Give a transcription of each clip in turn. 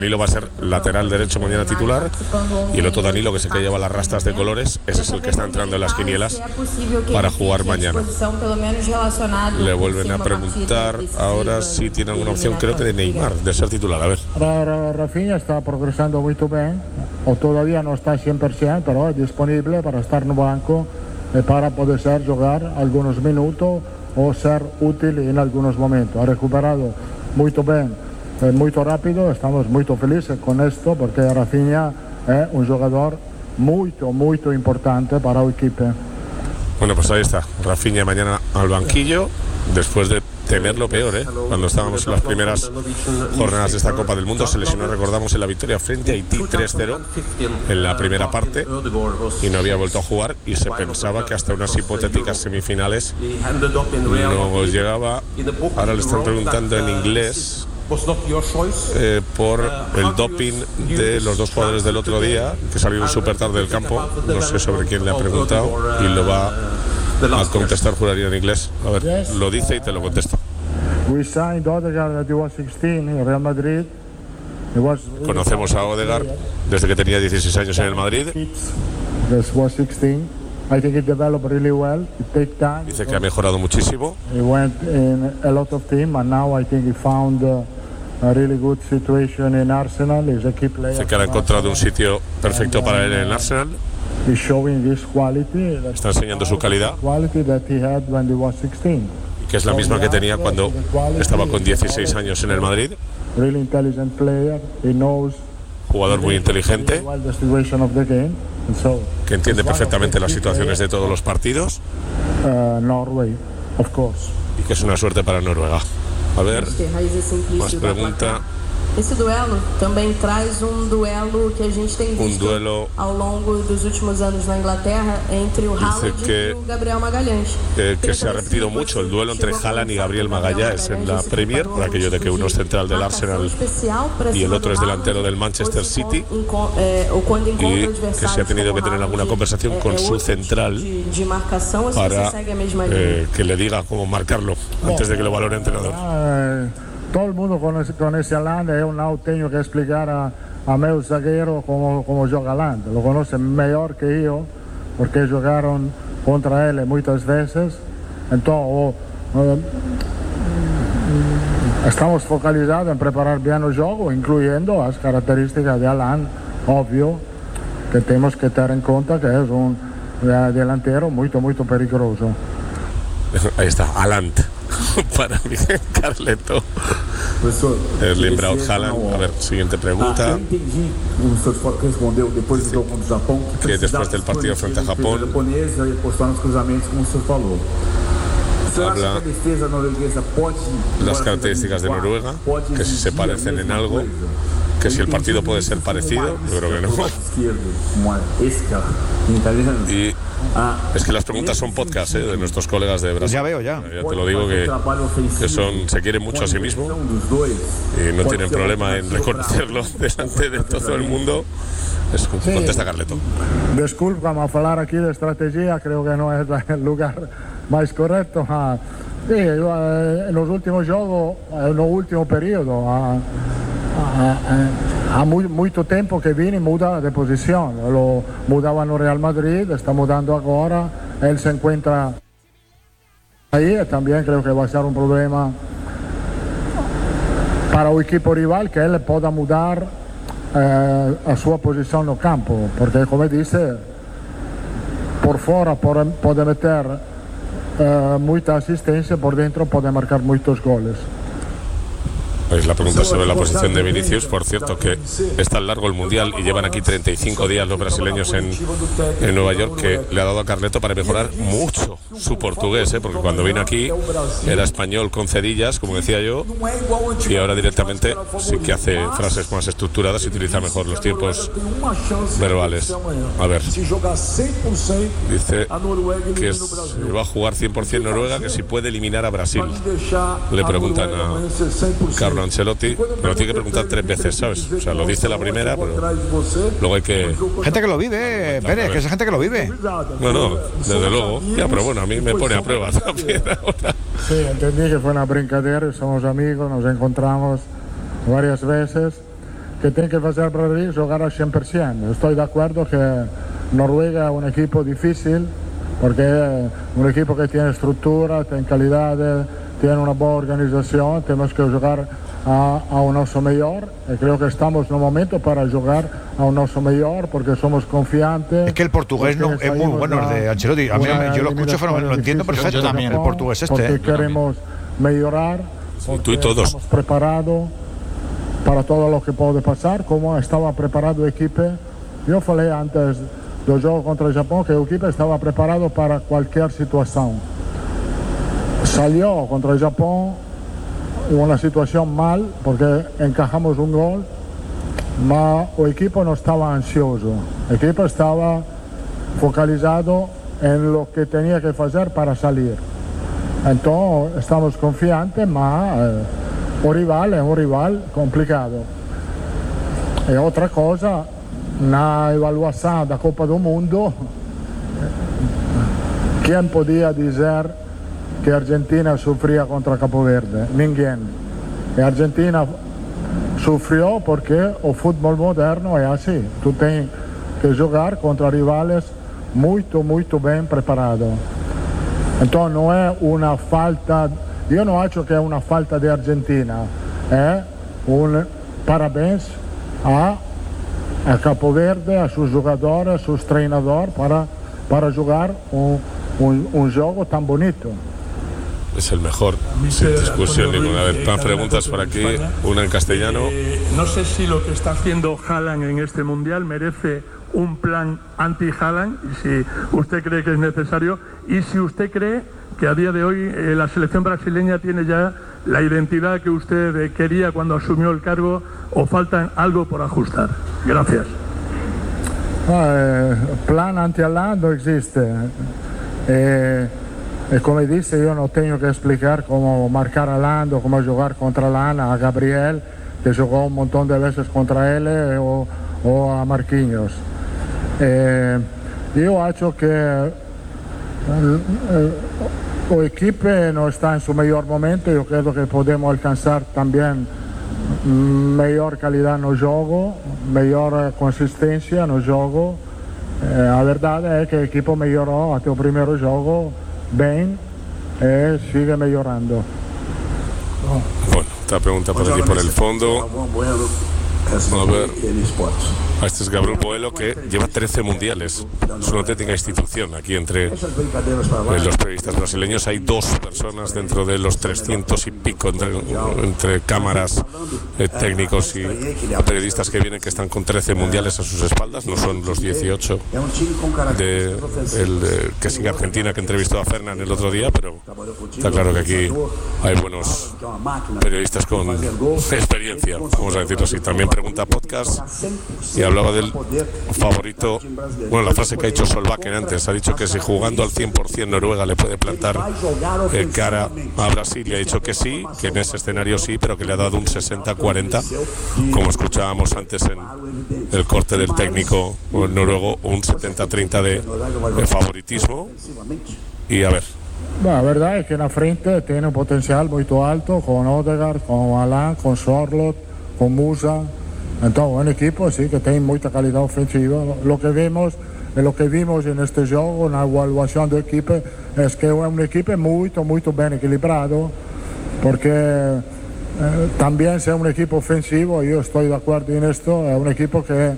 Danilo va a ser lateral derecho mañana titular y el otro Danilo, que es el que lleva las rastas de colores, ese es el que está entrando en las quinielas para jugar mañana. Le vuelven a preguntar ahora si tiene alguna opción, creo que de Neymar, de ser titular. A ver. Rafinha está progresando muy bien, o todavía no está 100%, pero es disponible para estar en el banco para poder jugar algunos minutos o ser útil en algunos momentos. Ha recuperado muy bien. Muy rápido, estamos muy felices con esto porque Rafinha es un jugador muy importante para el equipo. Bueno, pues ahí está, Rafinha mañana al banquillo, después de temer lo peor, cuando estábamos en las primeras jornadas de esta Copa del Mundo. Se lesionó, recordamos, en la victoria frente a Haití 3-0 en la primera parte y no había vuelto a jugar, y se pensaba que hasta unas hipotéticas semifinales no llegaba. Ahora le están preguntando en inglés por el doping de los dos jugadores del otro día, que salieron súper tarde del campo. No sé sobre quién le ha preguntado y lo va a contestar, juraría, en inglés. A ver, lo dice y te lo contesto. Conocemos a Odegaard desde que tenía 16 años en el Madrid. Dice que ha mejorado muchísimo. Dice que ha encontrado un sitio perfecto para él en el Arsenal. Está enseñando su calidad, que es la misma que tenía cuando estaba con 16 años en el Madrid. Jugador muy inteligente, que entiende perfectamente las situaciones de todos los partidos, y que es una suerte para Noruega. A ver, más pregunta. Esse duelo também traz duelo que a gente tem visto ao longo dos últimos anos na Inglaterra entre o Haaland y o Gabriel Magalhães. Que se ha repetido mucho el duelo entre Haaland y Gabriel Magalhães en la Premier, por aquello de que uno es central del Arsenal y el otro es delantero del Manchester City, y que se ha tenido que tener alguna conversación con su central para que le diga cómo marcarlo antes de que lo valore el entrenador. Todo el mundo conoce a Haaland, yo no tengo que explicar a meus zagueiro como juega Haaland. Lo conocen mejor que yo, porque jugaron contra él muchas veces. Entonces, estamos focalizados en preparar bien el juego, incluyendo las características de Haaland. Obvio que tenemos que tener en cuenta que es un delantero muy peligroso. Ahí está, Haaland. Para mí, Carleto. Erling Braut Haaland. A ver, siguiente pregunta. Que después del partido frente a Japón habla las características de Noruega, que si se parecen en algo, que si el partido puede ser parecido. Yo creo que no. Y es que las preguntas son podcast de nuestros colegas de Brasil. Ya veo, ya te lo digo, que se quieren mucho a sí mismos y no tienen problema en reconocerlo delante de todo el mundo. Contesta Carleto. Disculpa, vamos a hablar aquí de estrategia, creo que no es el lugar más correcto. Sí, en los últimos juegos, en el último periodo, ha mucho tiempo que viene muda de posición. Lo mudaba en Real Madrid, está mudando ahora, él se encuentra ahí. También creo que va a ser un problema para el equipo rival que él pueda mudar a su posición en el campo, porque como dice, por fuera puede meter mucha asistencia, por dentro puede marcar muchos goles. Es la pregunta sobre la posición de Vinicius. Por cierto, que es tan largo el Mundial y llevan aquí 35 días los brasileños en Nueva York, que le ha dado a Carleto para mejorar mucho su portugués, porque cuando vino aquí era español con cedillas, como decía yo, y ahora directamente sí que hace frases más estructuradas y utiliza mejor los tiempos verbales. A ver, dice que va a jugar 100% Noruega, que si puede eliminar a Brasil. Le preguntan a Carlo Ancelotti, pero tiene que preguntar 3 veces, ¿sabes? O sea, lo dice la primera, pero luego hay que... Gente que lo vive, Pérez, que es gente que lo vive. No, desde luego. Ya, pero bueno, a mí me pone a prueba también ahora. Sí, entendí que fue una brincadera, somos amigos, nos encontramos varias veces. que tiene que hacer Brasil es jugar al 100%. Estoy de acuerdo que Noruega es un equipo difícil, porque es un equipo que tiene estructura, tiene calidad, tiene una buena organización. Tenemos que jugar a un oso mejor, y creo que estamos en un momento para jugar a un oso mejor, porque somos confiantes. Es que el portugués no es muy bueno, el de Ancelotti. A mí, yo lo escucho, pero lo entiendo perfecto. Yo también, el portugués porque queremos mejorar, tú y todos. Estamos preparados para todo lo que puede pasar, como estaba preparado el equipo. Yo falei antes del juego contra el Japón que el equipo estaba preparado para cualquier situación. Salió contra el Japón una situación mal, porque encajamos un gol, pero el equipo no estaba ansioso, el equipo estaba focalizado en lo que tenía que hacer para salir. Entonces estamos confiantes, pero el rival es un rival complicado. Y otra cosa, na evaluación da Copa do Mundo, ¿quién podía decir que Argentina sufría contra Capo Verde? Ninguém. Y Argentina sufrió porque el fútbol moderno es así. Tú tienes que jugar contra rivales muy bien preparados. Entonces no es una falta, yo no creo que es una falta de Argentina, es un parabéns a Capo Verde, a sus jugadores, a sus entrenadores para jugar un juego tan bonito. Es el mejor, sin discusión ninguna. A ver, más preguntas por aquí, una en castellano. No sé si lo que está haciendo Haaland en este Mundial merece un plan anti-Haaland, y si usted cree que es necesario, y si usted cree que a día de hoy la selección brasileña tiene ya la identidad que usted quería cuando asumió el cargo, o falta algo por ajustar. Gracias. Plan anti-Haaland no existe. Como dice, yo no tengo que explicar cómo marcar a Haaland o cómo jugar contra Haaland a Gabriel, que jugó un montón de veces contra él, o a Marquinhos. Yo creo que el equipo no está en su mejor momento. Yo creo que podemos alcanzar también mejor calidad en el juego, mejor consistencia en el juego. La verdad es que el equipo mejoró hasta el primer juego bien, sigue mejorando. Bueno, esta pregunta por aquí por el fondo. A ver, este es Gabriel Boelo, que lleva 13 mundiales. Es una auténtica institución aquí entre los periodistas brasileños. Hay 2 personas dentro de los 300 y pico entre cámaras, técnicos y periodistas que vienen, que están con 13 mundiales a sus espaldas. No son los 18 que sigue Argentina, que entrevistó a Fernán el otro día, pero está claro que aquí hay buenos periodistas con experiencia, vamos a decirlo así. También pregunta podcast y hablaba del favorito. Bueno, la frase que ha dicho Solbakken antes, ha dicho que si jugando al 100% Noruega le puede plantar cara a Brasil, y ha dicho que sí, que en ese escenario sí, pero que le ha dado un 60-40, como escuchábamos antes en el corte del técnico noruego, un 70-30 de favoritismo. Y a ver, la verdad es que en la frente tiene un potencial muy alto, con Odegaard, con Haaland, con Sorloth, con Musa. Entonces, un equipo sí que tiene mucha calidad ofensiva. Lo que vimos en este juego, en la evaluación del equipo, es que es un equipo muy bien equilibrado, porque también es un equipo ofensivo. Yo estoy de acuerdo en esto. Es un equipo que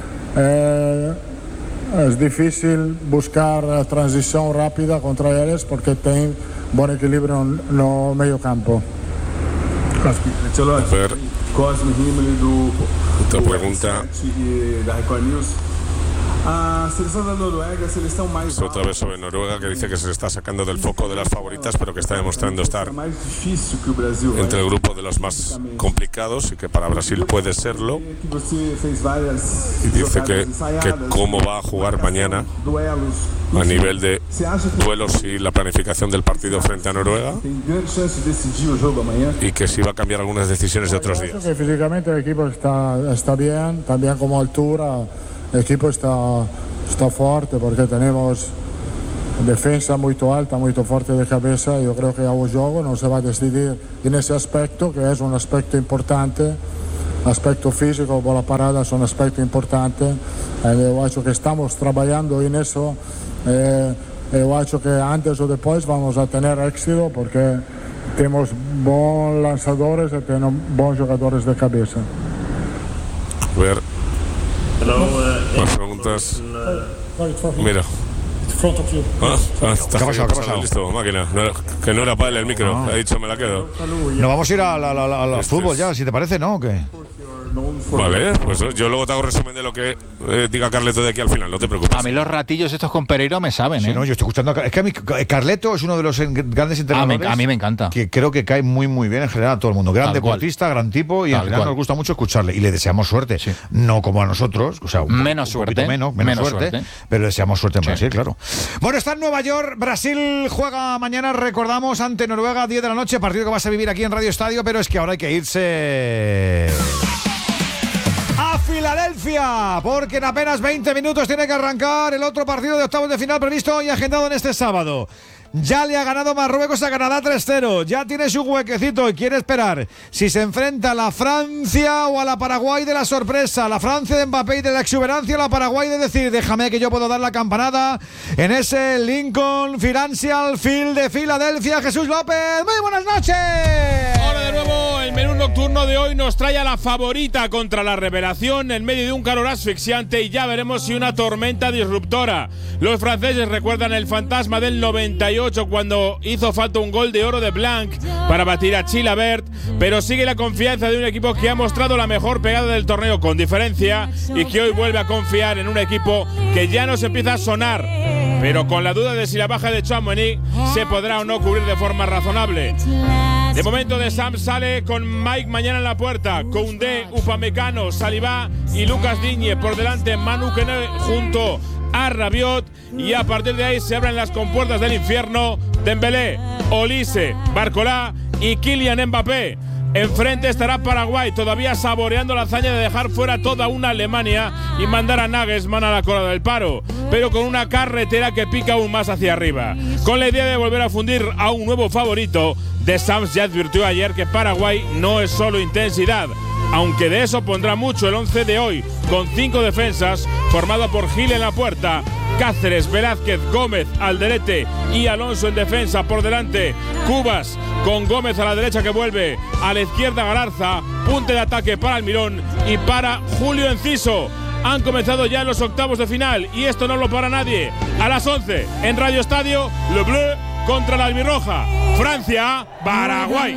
es difícil buscar transición rápida contra ellos, porque tienen buen equilibrio en el medio campo. Cosme Rimoli otra pregunta. da Record News. A selección de Noruega, selección más otra vez sobre Noruega, que dice que se está sacando del foco de las favoritas, pero que está demostrando estar entre el grupo de los más complicados, y que para Brasil puede serlo. Y dice que cómo va a jugar mañana a nivel de duelos y la planificación del partido frente a Noruega, y que sí va a cambiar algunas decisiones de otros días. Que físicamente el equipo está bien, también como altura. El equipo está fuerte, porque tenemos defensa muy alta, muy fuerte de cabeza. Yo creo que el juego no se va a decidir en ese aspecto, que es un aspecto importante. aspecto físico, bola parada son aspecto importante. Yo acho que estamos trabajando en eso. Yo acho que antes o después vamos a tener éxito porque tenemos buenos lanzadores y tenemos buenos jugadores de cabeza. A ver. Más preguntas. Mira. Está listo, máquina. Que no era para él el micro. Ha dicho, me la quedo. Nos vamos a ir al fútbol ya, si te parece, ¿no? ¿O qué? Vale, pues yo luego te hago resumen de lo que diga Carleto de aquí al final, no te preocupes. A mí los ratillos estos con Pereiro me saben, Sí, no, yo estoy escuchando. Es que a mí Carleto es uno de los grandes entrenadores. A mí me encanta. Que creo que cae muy, muy bien en general a todo el mundo. Gran deportista, gran tipo y en general nos gusta mucho escucharle. Y le deseamos suerte. Sí. No como a nosotros, o sea, menos suerte. Menos suerte. Pero le deseamos suerte en Brasil, claro. Bueno, está en Nueva York. Brasil juega mañana, recordamos, ante Noruega, 10 de la noche. Partido que vas a vivir aquí en Radio Estadio, pero es que ahora hay que irse a Filadelfia, porque en apenas 20 minutos tiene que arrancar el otro partido de octavos de final previsto y agendado en este sábado. Ya le ha ganado Marruecos a Canadá 3-0. Ya tiene su huequecito y quiere esperar si se enfrenta a la Francia o a la Paraguay de la sorpresa. La Francia de Mbappé y de la exuberancia. La Paraguay de decir, déjame que yo puedo dar la campanada en ese Lincoln Financial Field de Filadelfia. Jesús López, muy buenas noches. Hola de nuevo. El menú nocturno de hoy nos trae a la favorita contra la revelación en medio de un calor asfixiante y ya veremos si una tormenta disruptora. Los franceses recuerdan el fantasma del 98 cuando hizo falta un gol de oro de Blanc para batir a Chilavert, pero sigue la confianza de un equipo que ha mostrado la mejor pegada del torneo con diferencia y que hoy vuelve a confiar en un equipo que ya nos empieza a sonar, pero con la duda de si la baja de Tchouaméni se podrá o no cubrir de forma razonable. De momento De Sam sale con Mike mañana en la puerta, Koundé, Upamecano, Saliba y Lucas Digne por delante, Manu Kone junto a Rabiot, y a partir de ahí se abren las compuertas del infierno. Dembélé, Olise, Barcola y Kylian Mbappé. Enfrente estará Paraguay, todavía saboreando la hazaña de dejar fuera toda una Alemania y mandar a Nagelsmann a la cola del paro, pero con una carretera que pica aún más hacia arriba. Con la idea de volver a fundir a un nuevo favorito, Deschamps ya advirtió ayer que Paraguay no es solo intensidad, aunque de eso pondrá mucho el 11 de hoy, con 5 defensas, formado por Gil en la puerta, Cáceres, Velázquez, Gómez, Alderete y Alonso en defensa. Por delante, Cubas, con Gómez a la derecha que vuelve, a la izquierda Galarza, punte de ataque para Almirón y para Julio Enciso. Han comenzado ya los octavos de final y esto no lo para nadie. A las 11 en Radio Estadio, Le Bleu contra la Albirroja. Francia, Paraguay.